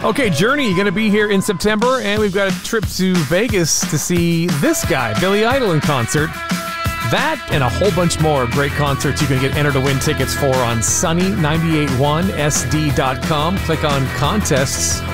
Okay, Journey, going to be here in September, and we've got a trip to Vegas to see this guy, Billy Idol, in concert. That and a whole bunch more great concerts you can get entered to win tickets for on Sunny981sd.com. Click on contests